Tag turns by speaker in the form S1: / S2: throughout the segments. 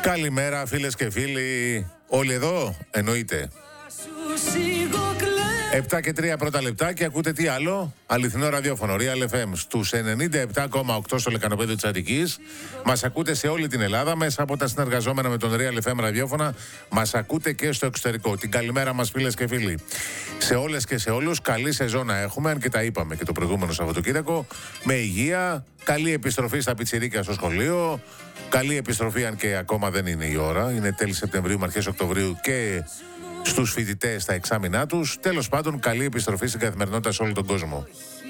S1: Καλημέρα φίλες και φίλοι. Όλοι εδώ, εννοείται. 7 και 3 πρώτα λεπτά και ακούτε τι άλλο? Αληθινό ραδιόφωνο, Real FM στους 97,8 στο λεκανοπέδιο της Αττικής. Μας ακούτε σε όλη την Ελλάδα μέσα από τα συνεργαζόμενα με τον Real FM ραδιόφωνα. Μας ακούτε και στο εξωτερικό. Την καλημέρα μας φίλες και φίλοι. Σε όλες και σε όλους καλή σεζόν να έχουμε, αν και τα είπαμε και το προηγούμενο Σαββατοκύριακο. Με υγεία, καλή επιστροφή στα πιτσιρίκια στο σχολείο. Καλή επιστροφή, αν και ακόμα δεν είναι η ώρα. Είναι τέλη Σεπτεμβρίου με αρχές Οκτωβρίου και στους φοιτητές στα εξάμηνά τους. Τέλος πάντων, καλή επιστροφή στην καθημερινότητα σε όλο τον κόσμο.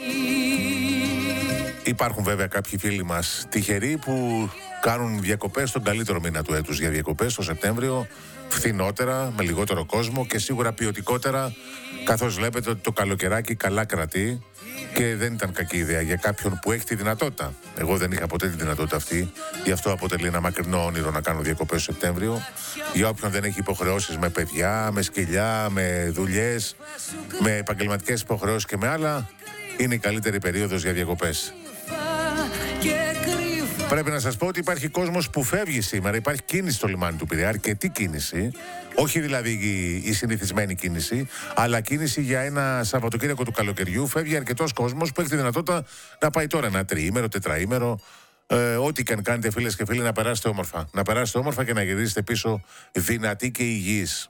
S1: Υπάρχουν βέβαια κάποιοι φίλοι μας τυχεροί που κάνουν διακοπές τον καλύτερο μήνα του έτους για διακοπές, το Σεπτέμβριο, φθηνότερα, με λιγότερο κόσμο και σίγουρα ποιοτικότερα, καθώς βλέπετε ότι το καλοκαιράκι καλά κρατεί και δεν ήταν κακή ιδέα για κάποιον που έχει τη δυνατότητα. Εγώ δεν είχα ποτέ τη δυνατότητα αυτή, γι' αυτό αποτελεί ένα μακρινό όνειρο να κάνω διακοπές το Σεπτέμβριο. Για όποιον δεν έχει υποχρεώσεις με παιδιά, με σκυλιά, με δουλειές, με επαγγελματικές υποχρεώσεις και με άλλα, είναι η καλύτερη περίοδος για διακοπές. Πρέπει να σας πω ότι υπάρχει κόσμος που φεύγει σήμερα, υπάρχει κίνηση στο λιμάνι του Πειραιά, αρκετή κίνηση, όχι δηλαδή η συνηθισμένη κίνηση, αλλά κίνηση για ένα Σαββατοκύριακο του καλοκαιριού. Φεύγει αρκετός κόσμος που έχει τη δυνατότητα να πάει τώρα ένα τριήμερο, τετραήμερο, ό,τι και αν κάνετε φίλες και φίλοι, να περάσετε όμορφα. Να περάσετε όμορφα και να γυρίσετε πίσω δυνατοί και υγιείς.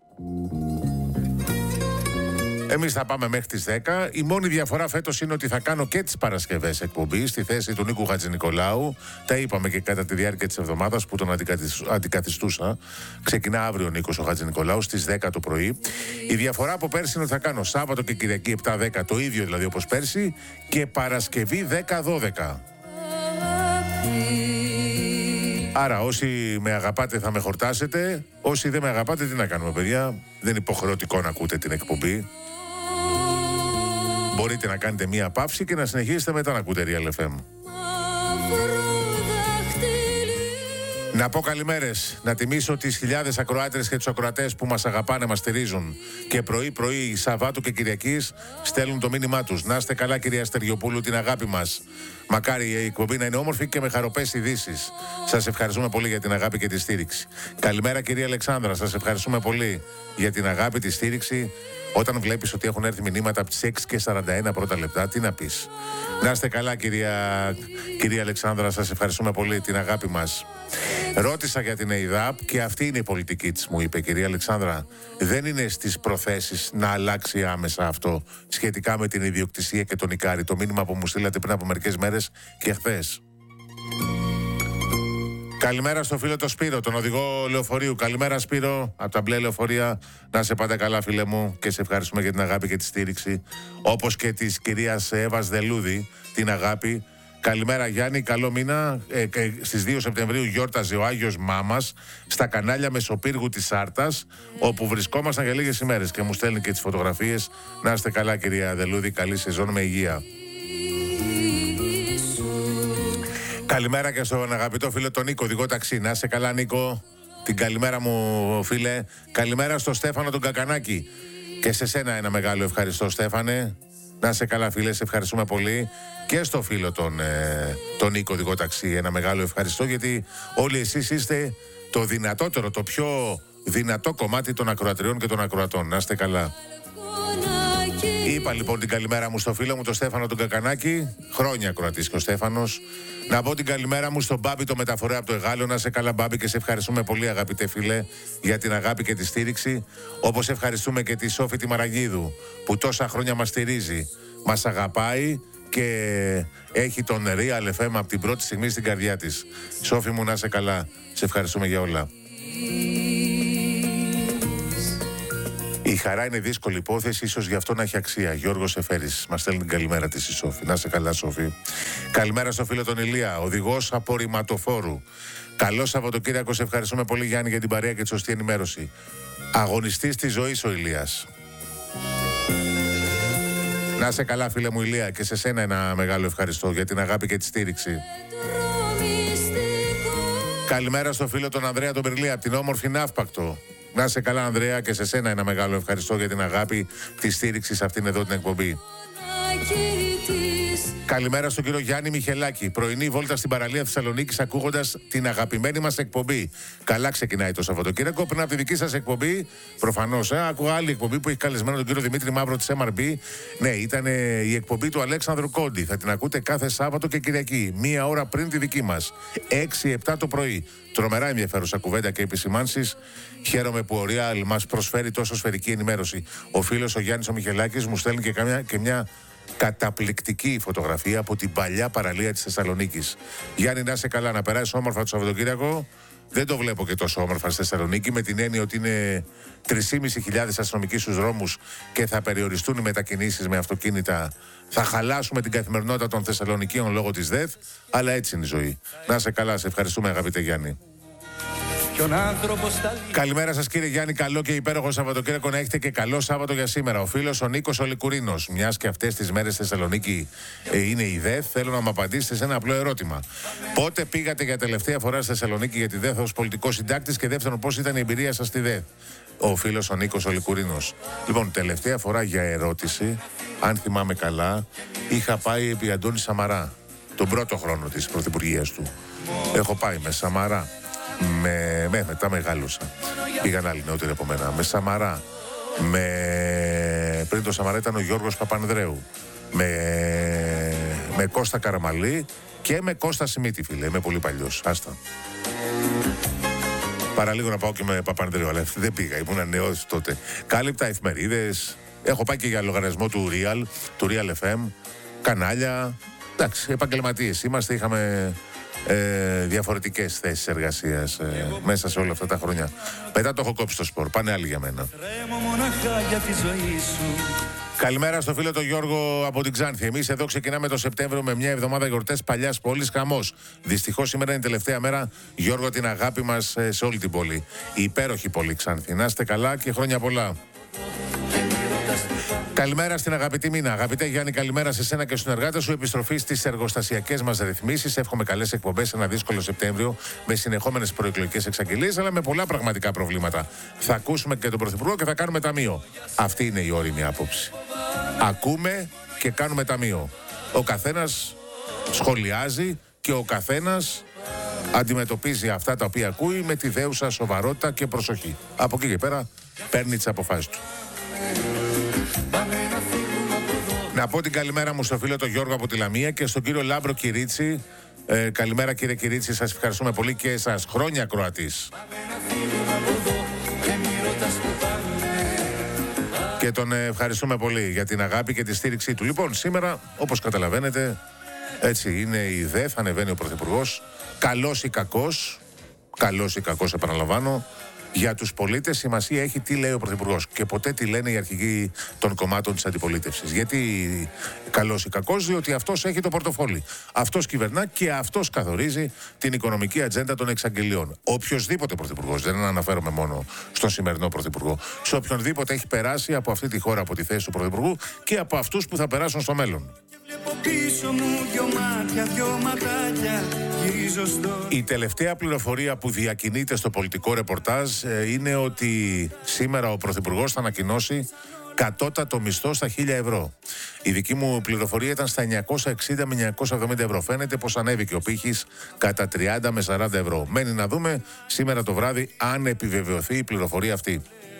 S1: Εμείς θα πάμε μέχρι τις 10. Η μόνη διαφορά φέτος είναι ότι θα κάνω και τις Παρασκευές εκπομπή στη θέση του Νίκου Χατζηνικολάου. Τα είπαμε και κατά τη διάρκεια της εβδομάδας που τον αντικαθιστούσα. Ξεκινά αύριο ο Νίκος ο Χατζηνικολάου στις 10 το πρωί. Η διαφορά από πέρσι είναι ότι θα κάνω Σάββατο και Κυριακή 7-10, το ίδιο δηλαδή όπως πέρσι, και Παρασκευή 10-12. Άρα όσοι με αγαπάτε θα με χορτάσετε, όσοι δεν με αγαπάτε τι να κάνουμε παιδιά? Δεν είναι υποχρεωτικό να ακούτε την εκπομπή. Μπορείτε να κάνετε μία παύση και να συνεχίσετε μετά να ακούτε Real FM. Να πω καλημέρες, να τιμήσω τις χιλιάδες ακροάτρες και τους ακροατές που μας αγαπάνε, μας στηρίζουν και πρωί-πρωί Σαββάτου και Κυριακής στέλνουν το μήνυμά τους. Να είστε καλά κυρία Στεριοπούλου, την αγάπη μας. Μακάρι η εκπομπή να είναι όμορφη και με χαροπές ειδήσεις. Σας ευχαριστούμε πολύ για την αγάπη και τη στήριξη. Καλημέρα κυρία Αλεξάνδρα, σας ευχαριστούμε πολύ για την αγάπη, τη στήριξη. Όταν βλέπεις ότι έχουν έρθει μηνύματα από τις 6:41 πρώτα λεπτά, τι να πεις? Να είστε καλά κυρία Αλεξάνδρα, σας ευχαριστούμε πολύ την αγάπη μας. Ρώτησα για την ΕΙΔΑΠ και αυτή είναι η πολιτική της, μου είπε η κυρία Αλεξάνδρα. Δεν είναι στις προθέσεις να αλλάξει άμεσα αυτό σχετικά με την ιδιοκτησία και τον Ικάρη. Το μήνυμα που μου στείλατε πριν από μερικές μέρες και χθες. Καλημέρα στο φίλο το Σπύρο, τον οδηγό λεωφορείου. Καλημέρα Σπύρο, από τα μπλε λεωφορεία. Να σε πάτε καλά φίλε μου και σε ευχαριστούμε για την αγάπη και τη στήριξη. Όπως και της κυρίας Εύας Δελούδη, την αγάπη. Καλημέρα Γιάννη, καλό μήνα. Στις 2 Σεπτεμβρίου γιόρταζε ο Άγιος Μάμας στα κανάλια Μεσοπύργου της Άρτας, όπου βρισκόμασταν για λίγες ημέρες και μου στέλνει και τις φωτογραφίες. Να είστε καλά κυρία Δελούδη, καλή σεζόν με υγεία. Καλημέρα και στον αγαπητό φίλο τον Νίκο, οδηγό ταξί. Να είσαι καλά Νίκο, την καλημέρα μου φίλε. Καλημέρα στο Στέφανο τον Κακανάκη. Και σε σένα ένα μεγάλο ευχαριστώ Στέφανε. Να είσαι καλά φίλε, σε ευχαριστούμε πολύ. Και στο φίλο τον Νίκο, οδηγό ταξί, ένα μεγάλο ευχαριστώ, γιατί όλοι εσείς είστε το δυνατότερο, το πιο δυνατό κομμάτι των ακροατριών και των ακροατών. Να είστε καλά. Είπα λοιπόν την καλημέρα μου στο φίλο μου τον Στέφανο τον Κακανάκη, χρόνια ακροατής και ο Στέφανος. Να πω την καλημέρα μου στον Μπάμπη το μεταφορέα από το Εγάλεο. Να σε καλά Μπάμπη και σε ευχαριστούμε πολύ αγαπητέ φίλε για την αγάπη και τη στήριξη. Όπως ευχαριστούμε και τη Σόφη τη Μαραγίδου που τόσα χρόνια μας στηρίζει, μας αγαπάει και έχει τον Real FM από την πρώτη στιγμή στην καρδιά της. Σόφη μου να σε καλά, σε ευχαριστούμε για όλα. Η χαρά είναι δύσκολη υπόθεση, ίσως γι' αυτό να έχει αξία. Γιώργος Εφέρης, μας στέλνει την καλημέρα της η Σόφη. Να σε καλά Σόφη. Καλημέρα στο φίλο τον Ηλία, οδηγός απορριμματοφόρου. Καλό Σαββατοκύριακο, σε ευχαριστούμε πολύ Γιάννη για την παρέα και τη σωστή ενημέρωση. Αγωνιστής της ζωής ο Ηλίας. Να σε καλά φίλε μου Ηλία και σε σένα ένα μεγάλο ευχαριστώ για την αγάπη και τη στήριξη. Καλημέρα στο φίλο τον Ανδρέα τον Περλία από την όμορφη Ναύπακτο. Να είσαι καλά Ανδρέα και σε σένα ένα μεγάλο ευχαριστώ για την αγάπη, τη στήριξη σε αυτήν εδώ την εκπομπή. Καλημέρα στον κύριο Γιάννη Μιχελάκη. Πρωινή βόλτα στην παραλία Θεσσαλονίκης ακούγοντας την αγαπημένη μας εκπομπή. Καλά ξεκινάει το Σαββατοκύριακο. Πριν από τη δική σας εκπομπή, προφανώς, άκουγα άλλη εκπομπή που έχει καλεσμένο τον κύριο Δημήτρη Μαύρο της MRB. Ναι, ήταν η εκπομπή του Αλέξανδρου Κόντι. Θα την ακούτε κάθε Σάββατο και Κυριακή, μία ώρα πριν τη δική μας. 6-7 το πρωί. Τρομερά ενδιαφέρουσα κουβέντα και επισημάνσεις. Χαίρομαι που ο Real μας προσφέρει τόσο σφαιρική ενημέρωση. Ο φίλος ο Γιάννης ο Μιχελάκης μου στέλνει και μια καταπληκτική φωτογραφία από την παλιά παραλία της Θεσσαλονίκης. Γιάννη, να είσαι καλά, να περάσεις όμορφα το Σαββατοκύριακο. Δεν το βλέπω και τόσο όμορφα στη Θεσσαλονίκη, με την έννοια ότι είναι 3.500 αστυνομικοί στους δρόμους και θα περιοριστούν οι μετακινήσεις με αυτοκίνητα. Θα χαλάσουμε την καθημερινότητα των Θεσσαλονικίων λόγω της ΔΕΘ, αλλά έτσι είναι η ζωή. Να είσαι καλά, σε ευχαριστούμε αγαπητέ Γιάννη. Καλημέρα σας κύριε Γιάννη, καλό και υπέροχο Σαββατοκύριακο να έχετε και καλό Σάββατο για σήμερα. Ο φίλος ο Νίκος ο Λικουρίνος. Μιας και αυτές τις μέρες στη Θεσσαλονίκη είναι η ΔΕΘ, θέλω να μου απαντήσετε σε ένα απλό ερώτημα. Πότε πήγατε για τελευταία φορά στη Θεσσαλονίκη για τη ΔΕΘ ως πολιτικός συντάκτης και δεύτερον πώς ήταν η εμπειρία σας στη ΔΕΘ? Ο φίλος ο Νίκος ο Λικουρίνος. Λοιπόν, τελευταία φορά για ερώτηση, αν θυμάμαι καλά, είχα πάει επί Αντώνη Σαμαρά, τον πρώτο χρόνο της πρωθυπουργίας του. Έχω πάει με Σαμαρά. Μετά μεγάλωσα. Πήγαν άλλοι νεότεροι από μένα. Με Σαμαρά. Πριν το Σαμαρά ήταν ο Γιώργος Παπανδρέου. Με Κώστα Καραμαλή και με Κώστα Σιμίτη, φίλε. Είμαι πολύ παλιός. Άστα. Παραλίγο να πάω και με Παπανδρέου, αλλά δεν πήγα. Ήμουν νεός τότε. Κάλυπτα εφημερίδες. Έχω πάει και για λογαριασμό του Real FM. Κανάλια. Εντάξει, επαγγελματίες είμαστε. Είχαμε διαφορετικές θέσεις εργασίας μέσα σε όλα αυτά τα χρόνια. Μετά το έχω κόψει το σπορ. Πάνε άλλοι για μένα. Καλημέρα στο φίλο τον Γιώργο από την Ξάνθη. Εμείς εδώ ξεκινάμε το Σεπτέμβριο με μια εβδομάδα γιορτές παλιάς πόλης, χαμός. Δυστυχώς σήμερα είναι η τελευταία μέρα. Γιώργο, την αγάπη μας σε όλη την πόλη. Η υπέροχη πόλη Ξάνθη. Να είστε καλά και χρόνια πολλά. Καλημέρα στην αγαπητή Μίνα. Αγαπητέ Γιάννη, καλημέρα σε σένα και στους συνεργάτες σου. Επιστροφή στις εργοστασιακές μας ρυθμίσεις. Εύχομαι καλές εκπομπές σε ένα δύσκολο Σεπτέμβριο με συνεχόμενες προεκλογικές εξαγγελίες, αλλά με πολλά πραγματικά προβλήματα. Θα ακούσουμε και τον Πρωθυπουργό και θα κάνουμε ταμείο. Αυτή είναι η όριμη άποψη. Ακούμε και κάνουμε ταμείο. Ο καθένας σχολιάζει και ο καθένας αντιμετωπίζει αυτά τα οποία ακούει με τη δέουσα σοβαρότητα και προσοχή. Από εκεί και πέρα παίρνει τις αποφάσεις του. Να πω την καλημέρα μου στο φίλο τον Γιώργο από τη Λαμία και στον κύριο Λάμπρο Κυρίτσι. Καλημέρα κύριε Κυρίτσι, σας ευχαριστούμε πολύ και εσάς. Χρόνια Κροατής. Και τον ευχαριστούμε πολύ για την αγάπη και τη στήριξή του. Λοιπόν, σήμερα, όπως καταλαβαίνετε, έτσι είναι η ΔΕΘ, ανεβαίνει ο Πρωθυπουργός. Καλός ή κακός, επαναλαμβάνω. Για τους πολίτες σημασία έχει τι λέει ο Πρωθυπουργός και ποτέ τι λένε οι αρχηγοί των κομμάτων της αντιπολίτευσης. Γιατί καλός ή κακός, διότι αυτός έχει το πορτοφόλι. Αυτός κυβερνά και αυτός καθορίζει την οικονομική ατζέντα των εξαγγελιών. Οποιοσδήποτε Πρωθυπουργός, δεν αναφέρομαι μόνο στον σημερινό Πρωθυπουργό, σε οποιονδήποτε έχει περάσει από αυτή τη χώρα από τη θέση του Πρωθυπουργού και από αυτούς που θα περάσουν στο μέλλον. Η τελευταία πληροφορία που διακινείται στο πολιτικό ρεπορτάζ είναι ότι σήμερα ο Πρωθυπουργός θα ανακοινώσει κατώτατο μισθό στα 1.000 ευρώ. Η δική μου πληροφορία ήταν στα 960 με 970 ευρώ. Φαίνεται πως ανέβηκε ο πύχης κατά 30 με 40 ευρώ. Μένει να δούμε σήμερα το βράδυ αν επιβεβαιωθεί η πληροφορία αυτή.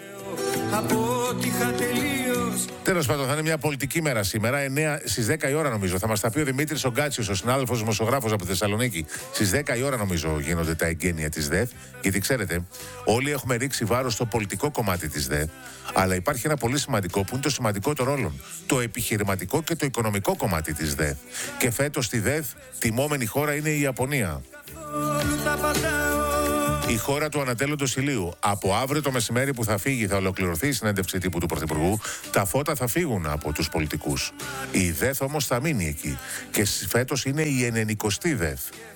S1: Τέλος πάντων, θα είναι μια πολιτική μέρα σήμερα, στις 10 η ώρα νομίζω. Θα μας τα πει ο Δημήτρης Ογκάτσιος, ο συνάδελφος δημοσιογράφος από τη Θεσσαλονίκη. Στις 10 η ώρα νομίζω γίνονται τα εγγένεια της ΔΕΘ. Γιατί ξέρετε, όλοι έχουμε ρίξει βάρος στο πολιτικό κομμάτι της ΔΕΘ. Αλλά υπάρχει ένα πολύ σημαντικό που είναι το σημαντικότερο όλων. Το επιχειρηματικό και το οικονομικό κομμάτι της ΔΕΘ. Και φέτος στη ΔΕΘ τιμόμενη χώρα είναι η Ιαπωνία. Η χώρα του ανατέλλοντος ηλίου. Από αύριο το μεσημέρι που θα φύγει, θα ολοκληρωθεί η συνέντευξη τύπου του Πρωθυπουργού, τα φώτα θα φύγουν από τους πολιτικούς. Η ΔΕΘ όμως θα μείνει εκεί. Και φέτος είναι η 90η ΔΕΘ.